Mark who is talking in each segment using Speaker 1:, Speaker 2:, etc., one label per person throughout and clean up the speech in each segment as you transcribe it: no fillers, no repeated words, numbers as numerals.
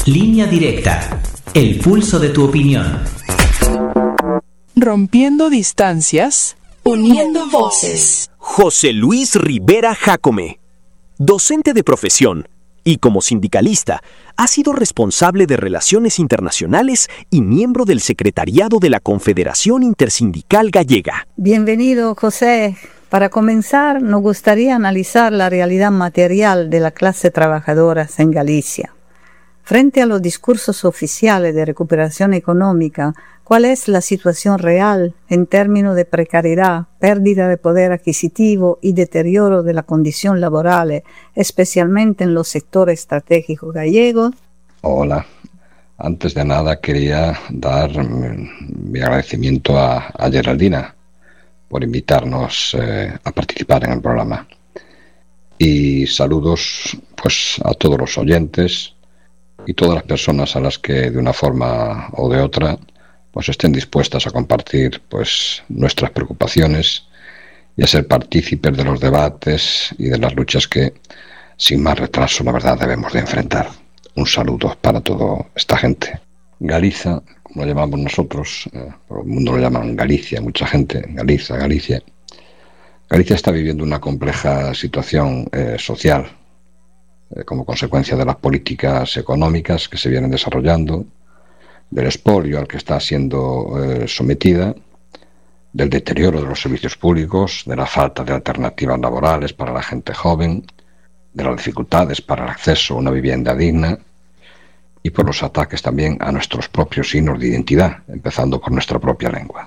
Speaker 1: Línea Directa. El pulso de tu opinión.
Speaker 2: Rompiendo distancias, uniendo voces.
Speaker 3: José Luis Rivera Jácome, docente de profesión y como sindicalista, ha sido responsable de Relaciones Internacionales y miembro del secretariado de la Confederación Intersindical Gallega.
Speaker 4: Bienvenido, José. Para comenzar, nos gustaría analizar la realidad material de la clase trabajadora en Galicia. Frente a los discursos oficiales de recuperación económica, ¿cuál es la situación real en términos de precariedad, pérdida de poder adquisitivo y deterioro de la condición laboral, especialmente en los sectores estratégicos gallegos?
Speaker 5: Hola. Antes de nada quería dar mi agradecimiento a Geraldina por invitarnos a participar en el programa. Y saludos pues a todos los oyentes y todas las personas a las que de una forma o de otra pues estén dispuestas a compartir pues nuestras preocupaciones y a ser partícipes de los debates y de las luchas que sin más retraso la verdad debemos de enfrentar. Un saludo para toda esta gente. Galiza, como lo llamamos nosotros, por el mundo lo llaman Galicia, mucha gente, Galicia. Galicia está viviendo una compleja situación social como consecuencia de las políticas económicas que se vienen desarrollando, del expolio al que está siendo sometida, del deterioro de los servicios públicos, de la falta de alternativas laborales para la gente joven, de las dificultades para el acceso a una vivienda digna y por los ataques también a nuestros propios signos de identidad, empezando por nuestra propia lengua.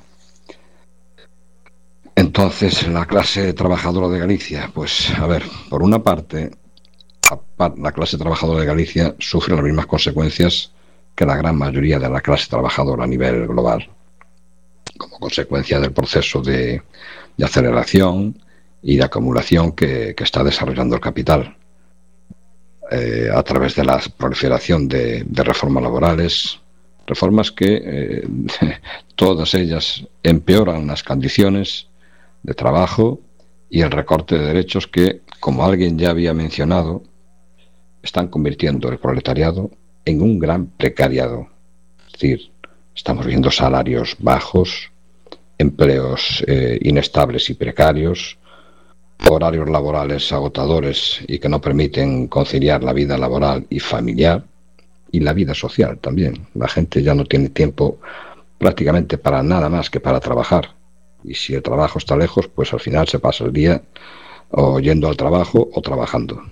Speaker 5: Entonces, la clase trabajadora de Galicia, pues, a ver, por una parte, la clase trabajadora de Galicia sufre las mismas consecuencias que la gran mayoría de la clase trabajadora a nivel global, como consecuencia del proceso de aceleración y de acumulación que está desarrollando el capital, a través de la proliferación de reformas laborales, reformas que todas ellas empeoran las condiciones de trabajo y el recorte de derechos que, como alguien ya había mencionado, están convirtiendo el proletariado en un gran precariado. Es decir, estamos viendo salarios bajos, empleos inestables y precarios, horarios laborales agotadores y que no permiten conciliar la vida laboral y familiar y la vida social también. La gente ya no tiene tiempo prácticamente para nada más que para trabajar. Y si el trabajo está lejos, pues al final se pasa el día o yendo al trabajo o trabajando.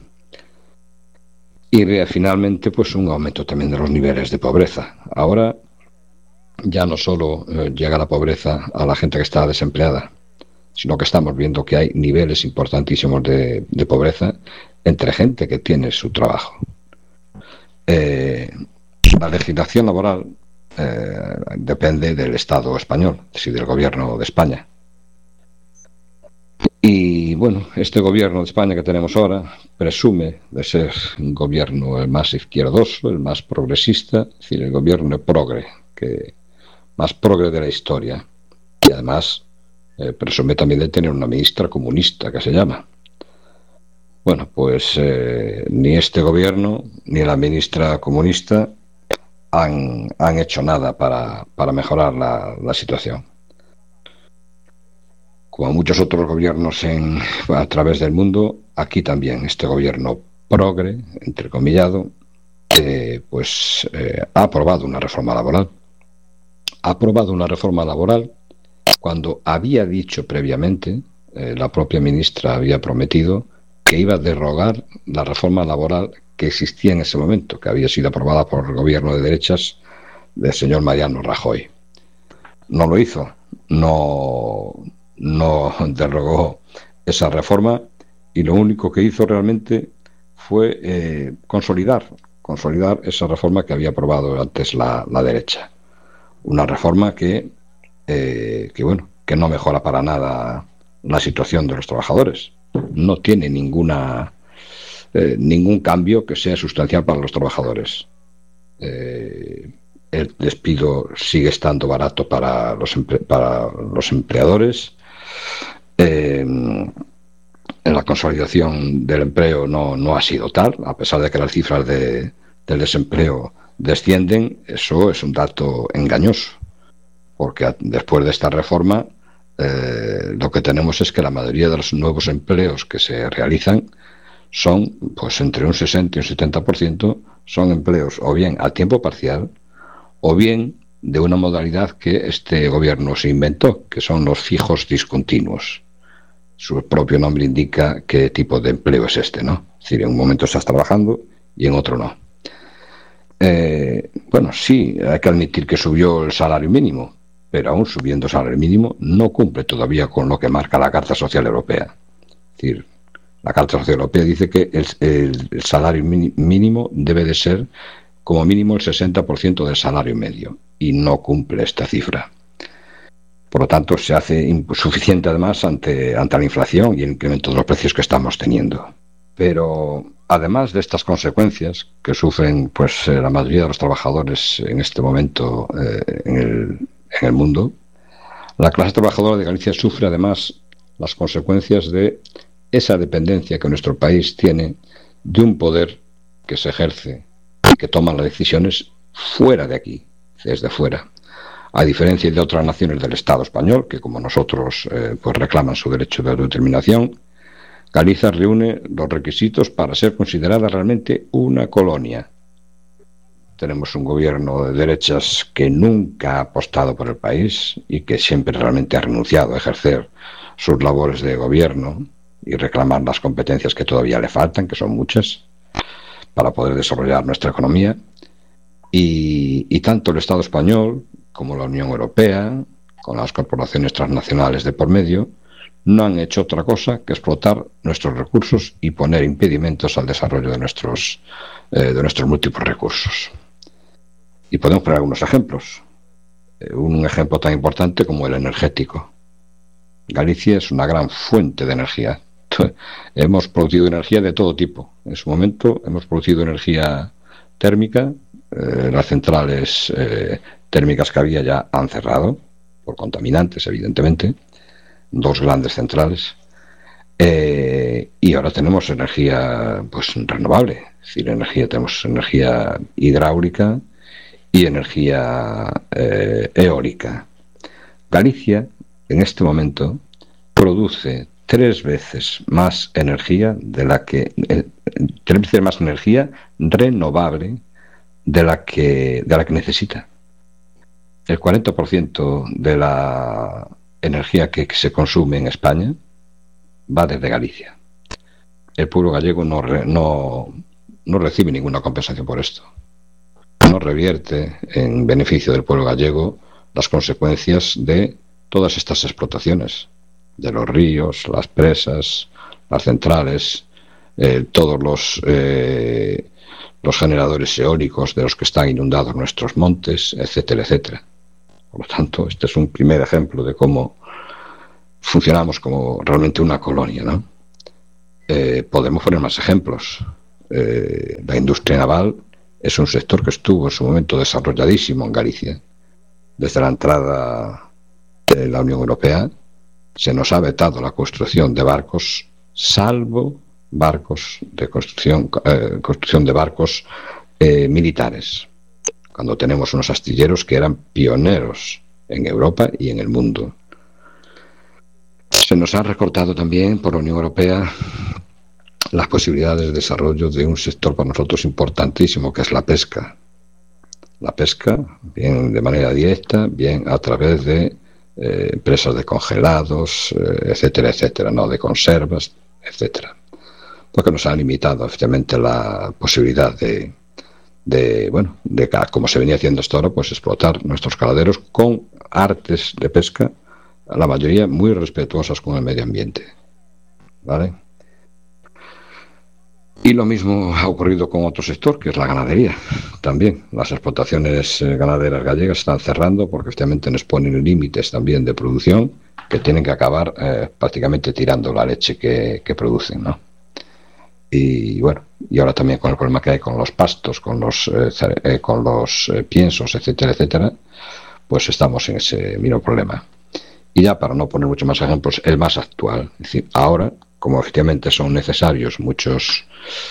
Speaker 5: Y finalmente, pues un aumento también de los niveles de pobreza. Ahora ya no solo llega la pobreza a la gente que está desempleada, sino que estamos viendo que hay niveles importantísimos de pobreza entre gente que tiene su trabajo. La legislación laboral depende del Estado español, es decir, del gobierno de España. Y bueno, este gobierno de España que tenemos ahora presume de ser un gobierno el más izquierdoso, el más progresista, es decir, el gobierno más progre de la historia. Y además presume también de tener una ministra comunista que se llama. Bueno, pues ni este gobierno ni la ministra comunista han hecho nada para mejorar la situación. Como muchos otros gobiernos a través del mundo, aquí también este gobierno progre, entrecomillado, ha aprobado una reforma laboral. Ha aprobado una reforma laboral cuando había dicho previamente, la propia ministra había prometido que iba a derogar la reforma laboral que existía en ese momento, que había sido aprobada por el gobierno de derechas del señor Mariano Rajoy. No lo hizo, no derogó esa reforma y lo único que hizo realmente fue consolidar esa reforma que había aprobado antes la derecha. Una reforma que no mejora para nada la situación de los trabajadores. No tiene ningún cambio que sea sustancial para los trabajadores. El despido sigue estando barato para los empleadores. La consolidación del empleo no ha sido tal, a pesar de que las cifras del desempleo descienden, eso es un dato engañoso, porque después de esta reforma lo que tenemos es que la mayoría de los nuevos empleos que se realizan son, pues entre un 60 y un 70%, son empleos o bien a tiempo parcial o bien de una modalidad que este gobierno se inventó, que son los fijos discontinuos. Su propio nombre indica qué tipo de empleo es este, ¿no? Es decir, en un momento estás trabajando y en otro no. Bueno, sí, hay que admitir que subió el salario mínimo, pero aún subiendo el salario mínimo no cumple todavía con lo que marca la Carta Social Europea. Es decir, la Carta Social Europea dice que el salario mínimo debe de ser como mínimo el 60% del salario medio, y no cumple esta cifra. Por lo tanto, se hace insuficiente además ante la inflación y el incremento de los precios que estamos teniendo. Pero además de estas consecuencias que sufren pues la mayoría de los trabajadores en este momento en el mundo, la clase trabajadora de Galicia sufre además las consecuencias de esa dependencia que nuestro país tiene de un poder que se ejerce y que toma las decisiones fuera de aquí, desde fuera. A diferencia de otras naciones del Estado español, que como nosotros pues reclaman su derecho de autodeterminación, Galicia reúne los requisitos para ser considerada realmente una colonia. Tenemos un gobierno de derechas que nunca ha apostado por el país y que siempre realmente ha renunciado a ejercer sus labores de gobierno y reclamar las competencias que todavía le faltan, que son muchas, para poder desarrollar nuestra economía. Y tanto el Estado español como la Unión Europea, con las corporaciones transnacionales de por medio, no han hecho otra cosa que explotar nuestros recursos y poner impedimentos al desarrollo de nuestros múltiples recursos. Y podemos poner algunos ejemplos. Un ejemplo tan importante como el energético. Galicia es una gran fuente de energía. Hemos producido energía de todo tipo. En su momento hemos producido energía térmica. Las centrales térmicas que había ya han cerrado, por contaminantes, evidentemente. 2 grandes centrales. Y ahora tenemos energía pues renovable. Es decir, tenemos energía hidráulica y energía eólica. Galicia, en este momento, produce 3 veces más energía renovable de la que necesita. El 40% de la energía que se consume en España va desde Galicia. El pueblo gallego no recibe ninguna compensación por esto. No revierte en beneficio del pueblo gallego las consecuencias de todas estas explotaciones, de los ríos, las presas, las centrales, todos los generadores eólicos de los que están inundados nuestros montes, etcétera, etcétera. Por lo tanto, este es un primer ejemplo de cómo funcionamos como realmente una colonia, ¿no? Podemos poner más ejemplos. La industria naval es un sector que estuvo en su momento desarrolladísimo en Galicia. Desde la entrada de la Unión Europea se nos ha vetado la construcción de barcos, salvo barcos de construcción de barcos militares, cuando tenemos unos astilleros que eran pioneros en Europa y en el mundo. Se nos ha recortado también por la Unión Europea las posibilidades de desarrollo de un sector para nosotros importantísimo, que es la pesca. La pesca, bien de manera directa, bien a través de empresas de congelados, etcétera, etcétera, no de conservas, etcétera. Porque nos ha limitado efectivamente la posibilidad de como se venía haciendo hasta ahora, pues explotar nuestros caladeros con artes de pesca, la mayoría muy respetuosas con el medio ambiente, ¿vale? Y lo mismo ha ocurrido con otro sector, que es la ganadería. También las explotaciones ganaderas gallegas están cerrando porque efectivamente nos ponen límites también de producción que tienen que acabar prácticamente tirando la leche que producen, ¿no? Y bueno, y ahora también con el problema que hay con los pastos, con los piensos, etcétera, etcétera, pues estamos en ese mismo problema. Y ya para no poner muchos más ejemplos, el más actual, es decir, ahora, como efectivamente son necesarios muchos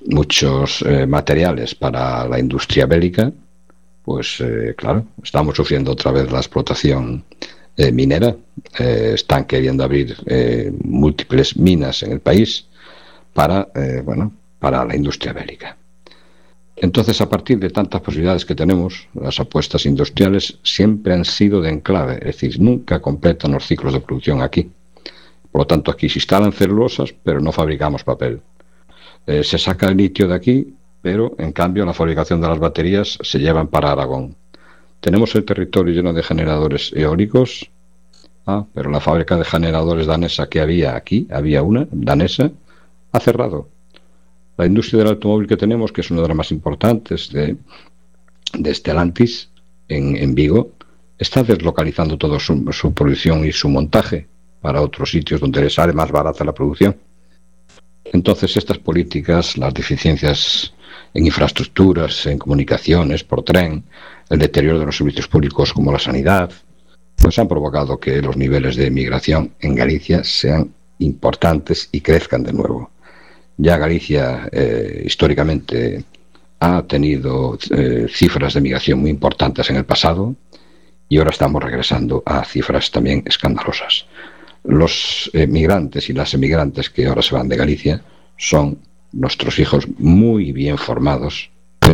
Speaker 5: muchos materiales para la industria bélica, pues claro, estamos sufriendo otra vez la explotación minera. Están queriendo abrir múltiples minas en el país para la industria bélica. Entonces, a partir de tantas posibilidades que tenemos, las apuestas industriales siempre han sido de enclave, es decir, nunca completan los ciclos de producción aquí. Por lo tanto, aquí se instalan celulosas, pero no fabricamos papel. Se saca el litio de aquí, pero en cambio la fabricación de las baterías se llevan para Aragón. Tenemos el territorio lleno de generadores eólicos, pero la fábrica de generadores danesa que había aquí, había una danesa, ha cerrado. La industria del automóvil que tenemos, que es una de las más importantes de Stellantis en Vigo, está deslocalizando toda su producción y su montaje para otros sitios donde le sale más barata la producción. Entonces, estas políticas, las deficiencias en infraestructuras, en comunicaciones, por tren, el deterioro de los servicios públicos como la sanidad, pues han provocado que los niveles de emigración en Galicia sean importantes y crezcan de nuevo. Ya Galicia históricamente ha tenido cifras de migración muy importantes en el pasado y ahora estamos regresando a cifras también escandalosas. Los migrantes y las emigrantes que ahora se van de Galicia son nuestros hijos muy bien formados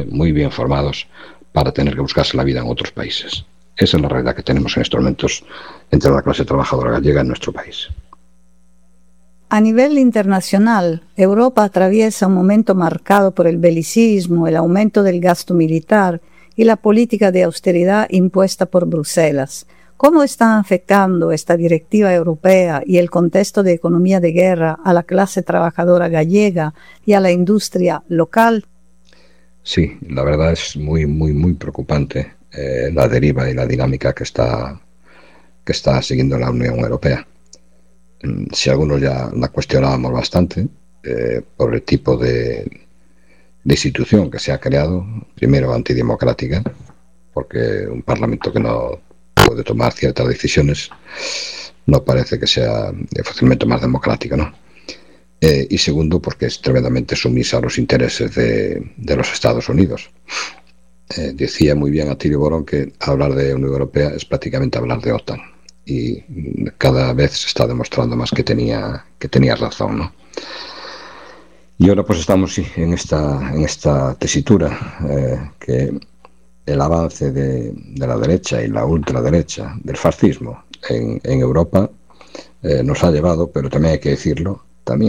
Speaker 5: para tener que buscarse la vida en otros países. Esa es la realidad que tenemos en estos momentos entre la clase trabajadora gallega en nuestro país.
Speaker 4: A nivel internacional, Europa atraviesa un momento marcado por el belicismo, el aumento del gasto militar y la política de austeridad impuesta por Bruselas. ¿Cómo están afectando esta directiva europea y el contexto de economía de guerra a la clase trabajadora gallega y a la industria local?
Speaker 5: Sí, la verdad es muy, muy, muy preocupante la deriva y la dinámica que está siguiendo la Unión Europea. Si algunos ya la cuestionábamos bastante por el tipo de institución que se ha creado, primero antidemocrática, porque un parlamento que no puede tomar ciertas decisiones no parece que sea fácilmente más democrática, ¿no? Y segundo, porque es tremendamente sumisa a los intereses de los Estados Unidos. Decía muy bien Atilio Borón que hablar de Unión Europea es prácticamente hablar de OTAN, y cada vez se está demostrando más que tenía razón, ¿no? Y ahora pues estamos en esta tesitura que el avance de la derecha y la ultraderecha del fascismo en Europa nos ha llevado, pero también hay que decirlo,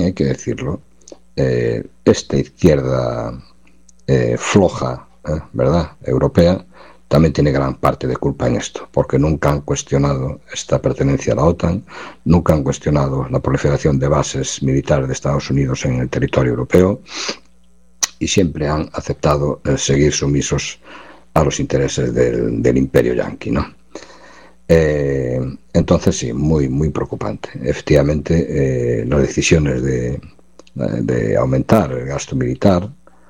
Speaker 5: esta izquierda floja, ¿verdad?, europea, también tiene gran parte de culpa en esto, porque nunca han cuestionado esta pertenencia a la OTAN, nunca han cuestionado la proliferación de bases militares de Estados Unidos en el territorio europeo y siempre han aceptado seguir sumisos a los intereses del imperio yanqui, ¿no? Entonces sí, muy, muy preocupante. Efectivamente, las decisiones de aumentar el gasto militar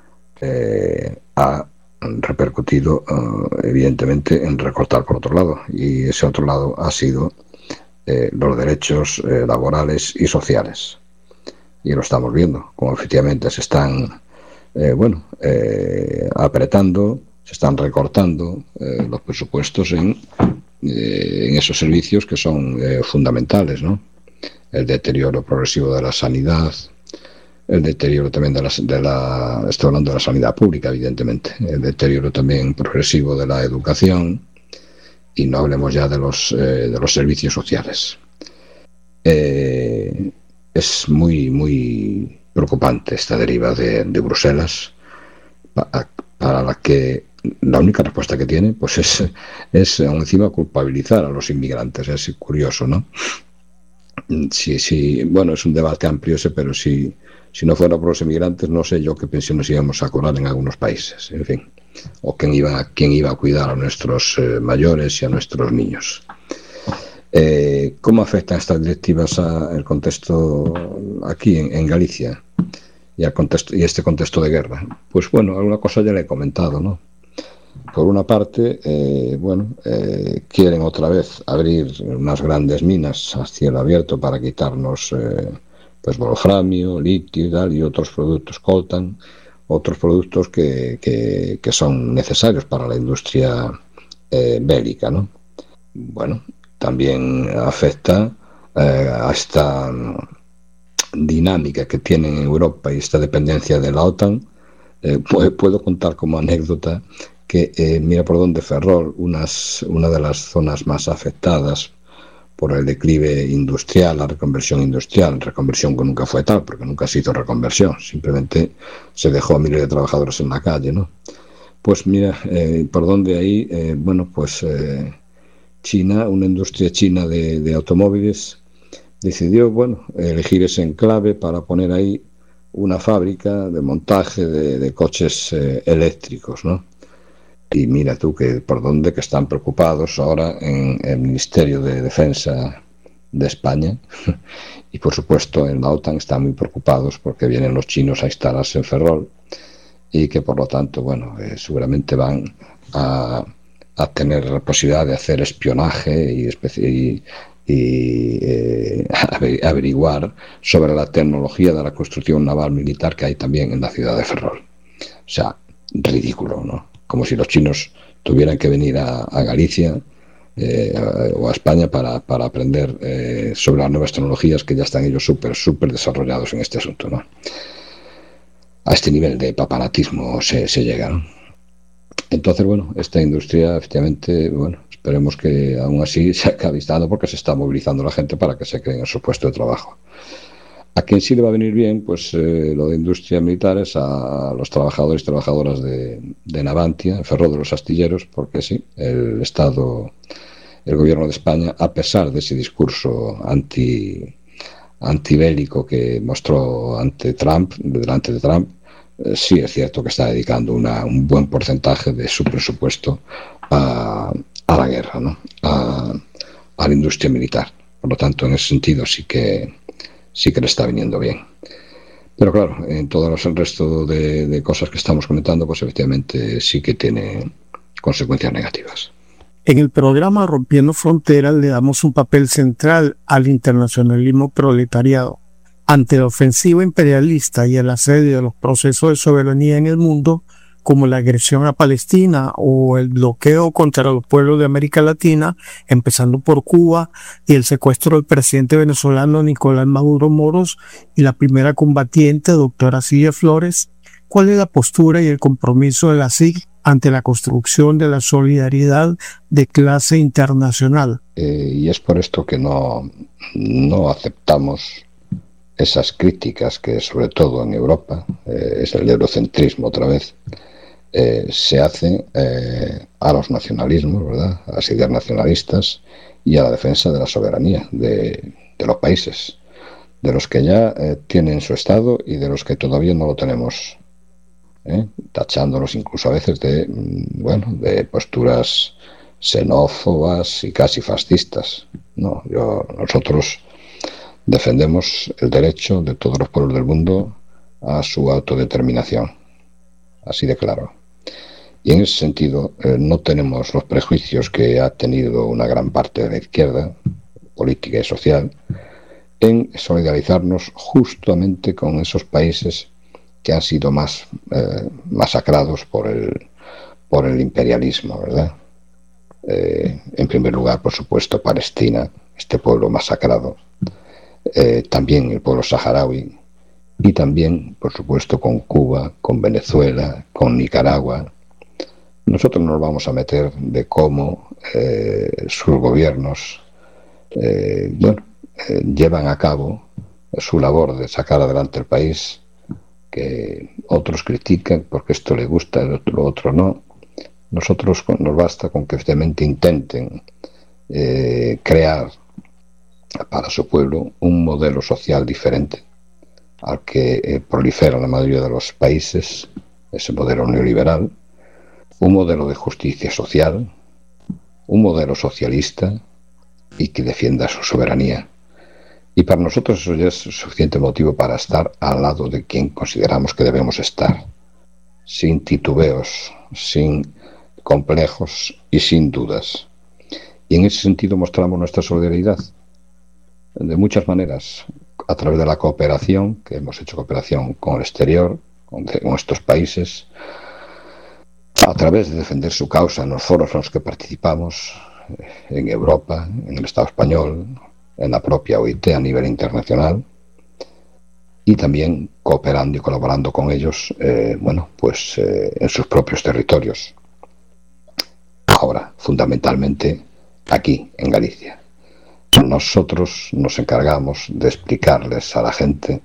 Speaker 5: ha repercutido evidentemente en recortar por otro lado, y ese otro lado ha sido los derechos laborales y sociales, y lo estamos viendo como efectivamente se están apretando, se están recortando los presupuestos en esos servicios que son fundamentales, ¿no? El deterioro progresivo de la sanidad, el deterioro también estoy hablando de la sanidad pública, evidentemente, el deterioro también progresivo de la educación, y no hablemos ya de los servicios sociales. Es muy, muy preocupante esta deriva de Bruselas, para la que la única respuesta que tiene pues es aún encima culpabilizar a los inmigrantes. Es curioso, ¿no? Sí, bueno, es un debate amplio ese, pero si no fuera por los inmigrantes, no sé yo qué pensiones íbamos a cobrar en algunos países, en fin, o quién iba a cuidar a nuestros mayores y a nuestros niños. ¿Cómo afectan estas directivas al contexto aquí en Galicia y este contexto de guerra? Pues bueno, alguna cosa ya le he comentado, ¿no? Por una parte, quieren otra vez abrir unas grandes minas a cielo abierto para quitarnos wolframio, litio y otros productos coltan, otros productos que son necesarios para la industria bélica, ¿no? Bueno, también afecta a esta dinámica que tiene en Europa y esta dependencia de la OTAN. Puedo contar como anécdota que mira por dónde Ferrol, una de las zonas más afectadas por el declive industrial, la reconversión que nunca fue tal, porque nunca se hizo reconversión, simplemente se dejó a miles de trabajadores en la calle, ¿no? Pues mira, por dónde ahí, China, una industria china de automóviles, decidió, elegir ese enclave para poner ahí una fábrica de montaje de coches eléctricos, ¿no? Y mira tú que por dónde que están preocupados ahora en el Ministerio de Defensa de España y por supuesto en la OTAN están muy preocupados porque vienen los chinos a instalarse en Ferrol y que por lo tanto, seguramente van a tener la posibilidad de hacer espionaje y averiguar sobre la tecnología de la construcción naval militar que hay también en la ciudad de Ferrol. O sea, ridículo, ¿no? Como si los chinos tuvieran que venir a Galicia o a España para aprender sobre las nuevas tecnologías que ya están ellos súper desarrollados en este asunto, ¿no? A este nivel de papanatismo se llega, ¿no? Entonces, esta industria, efectivamente, esperemos que aún así se acabe instalando porque se está movilizando la gente para que se creen en su puesto de trabajo. A quien sí le va a venir bien, lo de industria militar es a los trabajadores y trabajadoras de Navantia, Ferrol de los Astilleros, porque sí, el gobierno de España, a pesar de ese discurso antibélico que mostró delante de Trump, sí es cierto que está dedicando un buen porcentaje de su presupuesto a la guerra, ¿no? A la industria militar. Por lo tanto, en ese sentido sí que le está viniendo bien. Pero claro, en todo el resto de cosas que estamos comentando, pues efectivamente sí que tiene consecuencias negativas.
Speaker 6: En el programa Rompiendo Fronteras le damos un papel central al internacionalismo proletariado. Ante la ofensiva imperialista y el asedio de los procesos de soberanía en el mundo, como la agresión a Palestina o el bloqueo contra los pueblos de América Latina, empezando por Cuba, y el secuestro del presidente venezolano Nicolás Maduro Moros y la primera combatiente, doctora Silvia Flores, ¿cuál es la postura y el compromiso de la SIC ante la construcción de la solidaridad de clase internacional?
Speaker 5: Y es por esto que no aceptamos esas críticas que, sobre todo en Europa, es el eurocentrismo otra vez, se hace a los nacionalismos, ¿verdad?, a las ideas nacionalistas y a la defensa de la soberanía de los países, de los que ya tienen su Estado y de los que todavía no lo tenemos, tachándolos incluso a veces de posturas xenófobas y casi fascistas. Nosotros defendemos el derecho de todos los pueblos del mundo a su autodeterminación, así de claro. Y en ese sentido no tenemos los prejuicios que ha tenido una gran parte de la izquierda política y social en solidarizarnos justamente con esos países que han sido más masacrados por el imperialismo, ¿verdad? En primer lugar, por supuesto, Palestina, este pueblo masacrado, también el pueblo saharaui, y también, por supuesto, con Cuba, con Venezuela, con Nicaragua. Nosotros no nos vamos a meter de cómo sus gobiernos llevan a cabo su labor de sacar adelante el país, que otros critican porque esto le gusta, lo otro no. Nosotros nos basta con que efectivamente intenten crear para su pueblo un modelo social diferente al que prolifera la mayoría de los países, ese modelo neoliberal, un modelo de justicia social, un modelo socialista y que defienda su soberanía. Y para nosotros eso ya es suficiente motivo para estar al lado de quien consideramos que debemos estar, sin titubeos, sin complejos y sin dudas. Y en ese sentido mostramos nuestra solidaridad de muchas maneras, a través de la cooperación, que hemos hecho cooperación con el exterior, con estos países, a través de defender su causa en los foros en los que participamos, en Europa, en el Estado español, en la propia OIT a nivel internacional, y también cooperando y colaborando con ellos, en sus propios territorios. Ahora, fundamentalmente, aquí, en Galicia. Nosotros nos encargamos de explicarles a la gente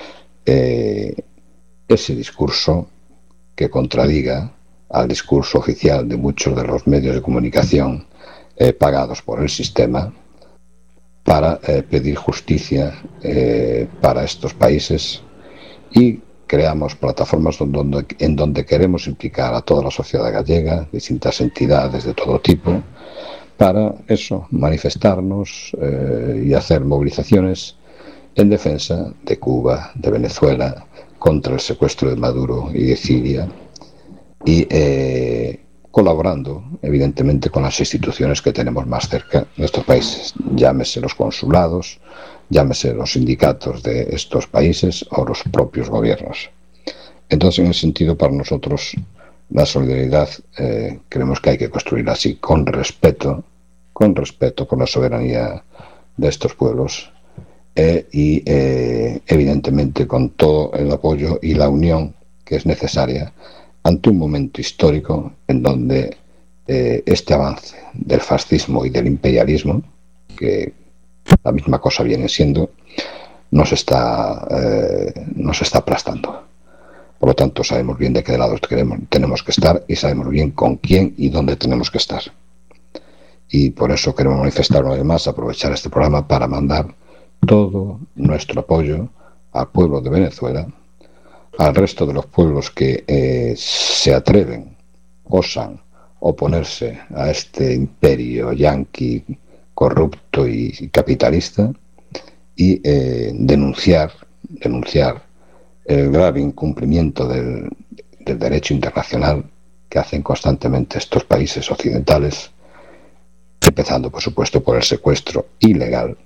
Speaker 5: ese discurso que contradiga al discurso oficial de muchos de los medios de comunicación pagados por el sistema, para pedir justicia para estos países, y creamos plataformas en donde queremos implicar a toda la sociedad gallega, distintas entidades de todo tipo, para eso, manifestarnos y hacer movilizaciones en defensa de Cuba, de Venezuela, contra el secuestro de Maduro y de Siria, y colaborando evidentemente con las instituciones que tenemos más cerca de estos países, llámese los consulados, llámese los sindicatos de estos países o los propios gobiernos. Entonces, en ese sentido, para nosotros la solidaridad creemos que hay que construirla así, con respeto por la soberanía de estos pueblos, y evidentemente con todo el apoyo y la unión que es necesaria ante un momento histórico en donde este avance del fascismo y del imperialismo, que la misma cosa viene siendo, nos está aplastando. Por lo tanto, sabemos bien de qué lado tenemos que estar, y sabemos bien con quién y dónde tenemos que estar. Y por eso queremos manifestar una vez más, aprovechar este programa para mandar todo nuestro apoyo al pueblo de Venezuela, al resto de los pueblos que se atreven, osan oponerse a este imperio yanqui corrupto y capitalista, y denunciar el grave incumplimiento del derecho internacional que hacen constantemente estos países occidentales, empezando por supuesto por el secuestro ilegal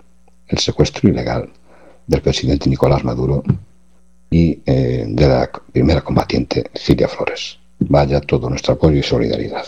Speaker 5: del presidente Nicolás Maduro y de la primera combatiente Cilia Flores. Vaya todo nuestro apoyo y solidaridad.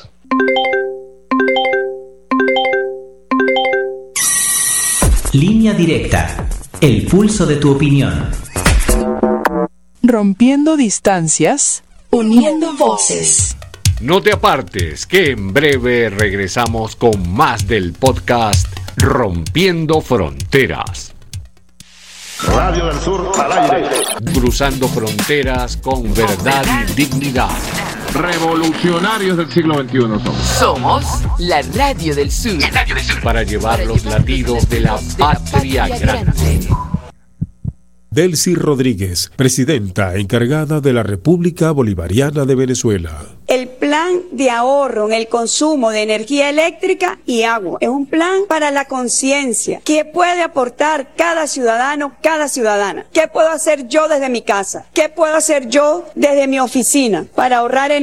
Speaker 1: Línea directa. El pulso de tu opinión.
Speaker 2: Rompiendo distancias, uniendo voces.
Speaker 7: No te apartes, que en breve regresamos con más del podcast Rompiendo Fronteras.
Speaker 8: Radio del Sur al aire.
Speaker 7: Cruzando fronteras con verdad y dignidad.
Speaker 8: Revolucionarios del siglo XXI
Speaker 2: Somos la Radio del Sur.
Speaker 7: Para llevar los latidos de la patria grande.
Speaker 9: Delcy Rodríguez, presidenta encargada de la República Bolivariana de Venezuela.
Speaker 10: El plan de ahorro en el consumo de energía eléctrica y agua es un plan para la conciencia. ¿Qué puede aportar cada ciudadano, cada ciudadana? ¿Qué puedo hacer yo desde mi casa? ¿Qué puedo hacer yo desde mi oficina para ahorrar energía?